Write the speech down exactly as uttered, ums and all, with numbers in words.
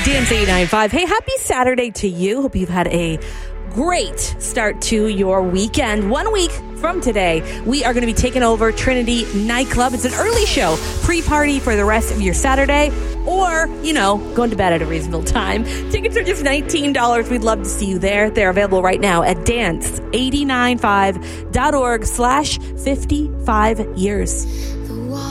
Dance eighty-nine point five. Hey, happy Saturday to you. Hope you've had a great start to your weekend. One week from today, we are going to be taking over Trinity Nightclub. It's an early show, pre-party for the rest of your Saturday, or, you know, going to bed at a reasonable time. Tickets are just nineteen dollars. We'd love to see you there. They're available right now at dance eight nine five dot org slash fifty-five years.